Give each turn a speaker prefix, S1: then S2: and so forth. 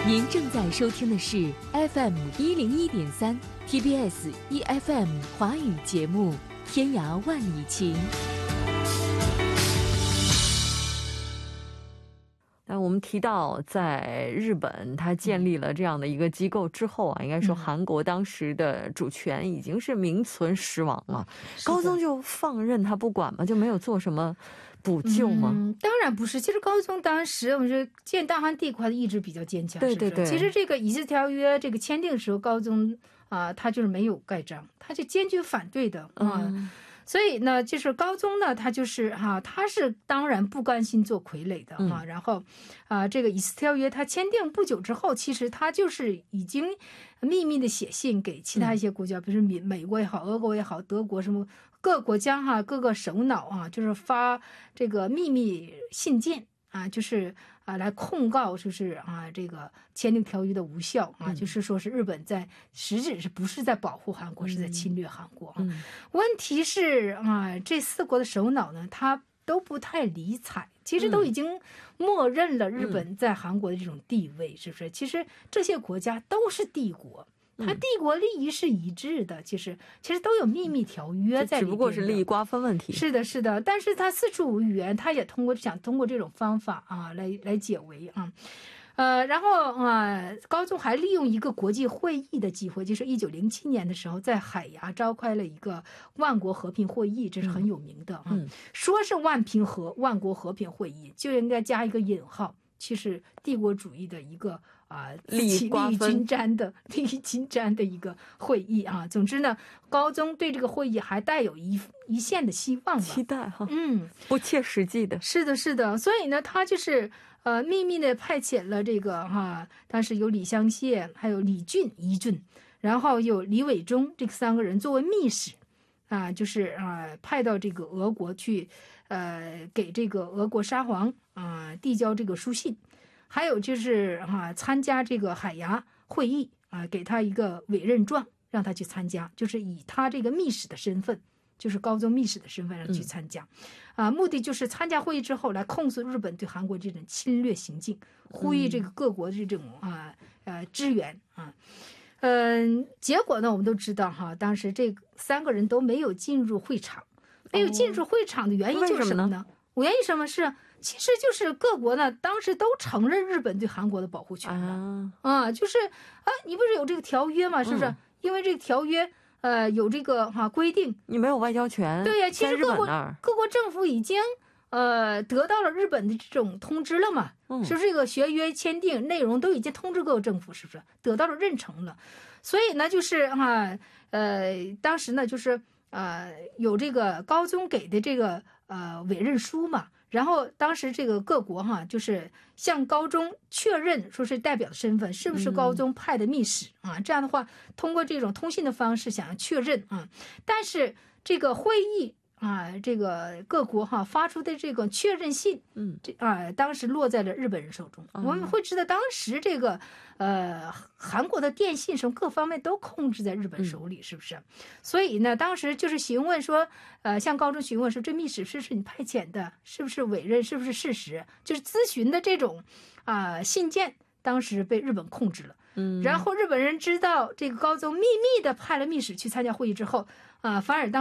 S1: 您正在收听的是 FM101.3 TBS EFM 华语节目《天涯万里情》。
S2: 但我们提到在日本它建立了这样的一个机构之后啊，应该说韩国当时的主权已经是名存实亡了，高宗就放任他不管吗？就没有做什么补救吗？
S3: 当然不是。其实高宗当时我们说建大汉帝国，他的意志比较坚强，
S2: 对对对。
S3: 其实这个《以斯条约》这个签订的时候，高宗他就是没有盖章，他就坚决反对的所以呢，就是高宗呢，他就是他是当然不甘心做傀儡的然后这个《以斯条约》他签订不久之后，其实他就是已经秘密的写信给其他一些国家，比如说美国也好，俄国也好，德国什么各国家各个首脑就是发这个秘密信件就是来控告，就是这个签订条约的无效就是说是日本在实质是不是在保护韩国，是在侵略韩国问题是这四国的首脑呢，他都不太理睬，其实都已经默认了日本在韩国的这种地位，是不是？其实这些国家都是帝国。它帝国利益是一致的，其实都有秘密条约在里面，只不过是利益瓜分问题。是的，是的。但是他四处无语言，他也想通过这种方法来解围然后高宗还利用一个国际会议的机会，就是1907年的时候，在海牙召开了一个万国和平会议，这是很有名的说是万国和平会议，就应该加一个引号。其实帝国主义的一个利益均沾的一个会议总之呢，高宗对这个会议还带有一线的希望吧，期待不切实际的。是的，是的。所以呢，他就是秘密的派遣了这个当时有李相燮，还有李俊、然后有李伟忠这三个人作为密使就是派到这个俄国去给这个俄国沙皇递交这个书信，还有就是参加这个海牙会议给他一个委任状，让他去参加，就是以他这个密使的身份，就是高宗密使的身份让去参加目的就是参加会议之后来控诉日本对韩国这种侵略行径，呼吁这个各国的这种支援结果呢，我们都知道当时这三个人都没有进入会场。没有进入会场的原因就是什么呢？原因什么是？其实就是各国呢，当时都承认日本对韩国的保护权的就是你不是有这个条约吗？是不是？因为这个条约有这个规定，你没有外交权。对呀，其实各国政府已经得到了日本的这种通知了嘛，是不是？这个协约签订内容都已经通知各个政府，是不是得到了认成了？所以呢，就是当时呢，就是有这个高宗给的这个委任书嘛，然后当时这个各国就是向高宗确认说是代表的身份是不是高宗派的密使这样的话通过这种通信的方式想要确认但是这个会议这个各国发出的这个确认信当时落在了日本人手中我们会知道当时这个韩国的电信什么各方面都控制在日本手里是不是所以呢当时就是询问说向高宗询问说这密使是你派遣的是不是委任是不是事实就是咨询的这种信件当时被日本控制了然后日本人知道这个高宗秘密的派了密使去参加会议之后反而当